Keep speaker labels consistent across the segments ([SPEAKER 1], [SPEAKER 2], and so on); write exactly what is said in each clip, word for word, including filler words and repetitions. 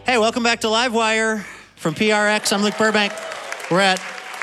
[SPEAKER 1] Hey, welcome back to Livewire from P R X. I'm Luke Burbank. We're at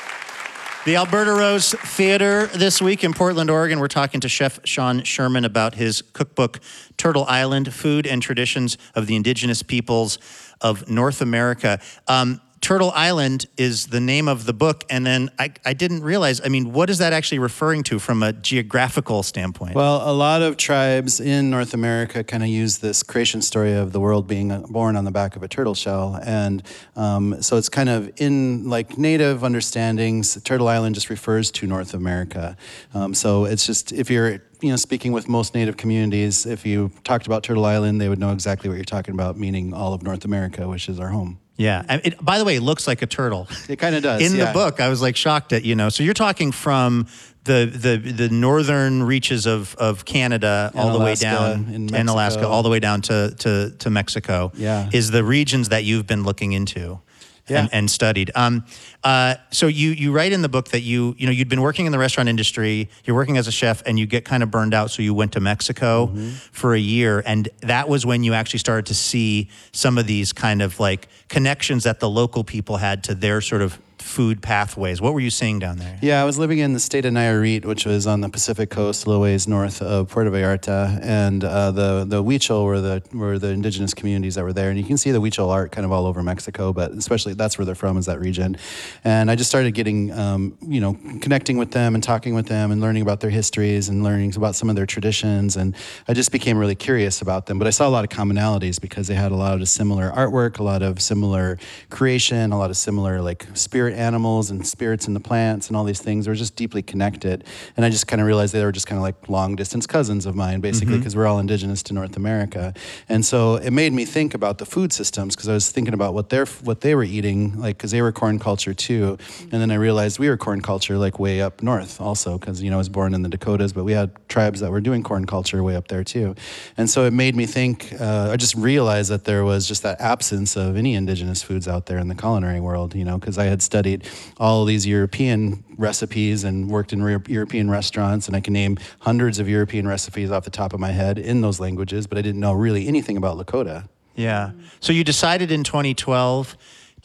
[SPEAKER 1] the Alberta Rose Theater this week in Portland, Oregon. We're talking to Chef Sean Sherman about his cookbook, Turtle Island, Food and Traditions of the Indigenous Peoples of North America. Um, Turtle Island is the name of the book, and then I, I didn't realize, I mean, what is that actually referring to from a geographical standpoint?
[SPEAKER 2] Well, a lot of tribes in North America kind of use this creation story of the world being born on the back of a turtle shell, and um, so it's kind of in like native understandings, Turtle Island just refers to North America. Um, so it's just, if you're you know, speaking with most Native communities, if you talked about Turtle Island, they would know exactly what you're talking about, meaning all of North America, which is our home.
[SPEAKER 1] Yeah. And it, by the way, it looks like a turtle.
[SPEAKER 2] It kind of does.
[SPEAKER 1] In
[SPEAKER 2] yeah.
[SPEAKER 1] the book, I was like shocked at, you know, so you're talking from the the, the northern reaches of, of Canada
[SPEAKER 2] and
[SPEAKER 1] all the
[SPEAKER 2] Alaska,
[SPEAKER 1] way down,
[SPEAKER 2] in
[SPEAKER 1] and Alaska, all the way down to, to, to Mexico,
[SPEAKER 2] yeah.
[SPEAKER 1] is the regions that you've been looking into.
[SPEAKER 2] Yeah.
[SPEAKER 1] And, and studied. Um, uh, so you you write in the book that you you know you'd been working in the restaurant industry. You're working as a chef, and you get kind of burned out. So you went to Mexico mm-hmm. for a year, and that was when you actually started to see some of these kind of like connections that the local people had to their sort of food pathways. What were you seeing down there?
[SPEAKER 2] Yeah, I was living in the state of Nayarit, which was on the Pacific coast, a little ways north of Puerto Vallarta, and uh, the the Huichol were the were the indigenous communities that were there, and you can see the Huichol art kind of all over Mexico, but especially that's where they're from, is that region. And I just started getting, um, you know, connecting with them and talking with them and learning about their histories and learning about some of their traditions, and I just became really curious about them. But I saw a lot of commonalities because they had a lot of similar artwork, a lot of similar creation, a lot of similar like spirit animals and spirits in the plants and all these things. They were just deeply connected. And I just kind of realized they were just kind of like long distance cousins of mine, basically, because mm-hmm. we're all indigenous to North America. And so it made me think about the food systems, because I was thinking about what they're what they were eating, like, because they were corn culture too. And then I realized we were corn culture like way up north also, because, you know, I was born in the Dakotas, but we had tribes that were doing corn culture way up there too. And so it made me think, uh, I just realized that there was just that absence of any indigenous foods out there in the culinary world, you know, because I had studied all these European recipes and worked in re- European restaurants, and I can name hundreds of European recipes off the top of my head in those languages, but I didn't know really anything about Lakota.
[SPEAKER 1] Yeah. So you decided in twenty twelve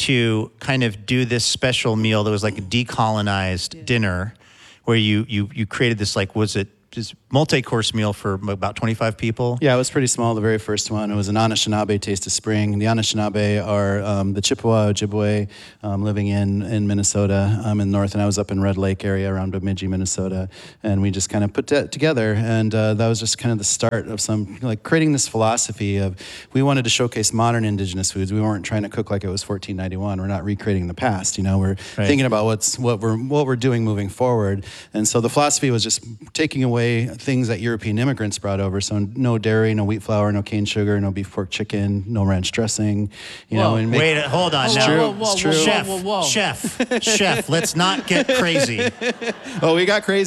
[SPEAKER 1] to kind of do this special meal that was like a decolonized yeah. dinner, where you, you, you created this, like, was it just multi-course meal for about twenty-five people?
[SPEAKER 2] Yeah, it was pretty small, the very first one. It was an Anishinaabe Taste of Spring. The Anishinaabe are um, the Chippewa, Ojibwe, um, living in, in Minnesota, um, in north, and I was up in Red Lake area around Bemidji, Minnesota, and we just kind of put that together, and uh, that was just kind of the start of some, like, creating this philosophy of, we wanted to showcase modern indigenous foods. We weren't trying to cook like it was fourteen ninety-one. We're not recreating the past, you know, we're right. thinking about what's what we're what we're doing moving forward, and so the philosophy was just taking away things that European immigrants brought over. So no dairy, no wheat flour, no cane sugar, no beef, pork, chicken, no ranch dressing. You
[SPEAKER 1] whoa,
[SPEAKER 2] know, and make,
[SPEAKER 1] wait, hold on.
[SPEAKER 2] It's
[SPEAKER 1] now.
[SPEAKER 2] true.
[SPEAKER 1] Whoa, whoa,
[SPEAKER 2] it's true.
[SPEAKER 1] Chef,
[SPEAKER 3] whoa, whoa, whoa.
[SPEAKER 1] chef, chef. Let's not get crazy.
[SPEAKER 2] Oh, we got crazy.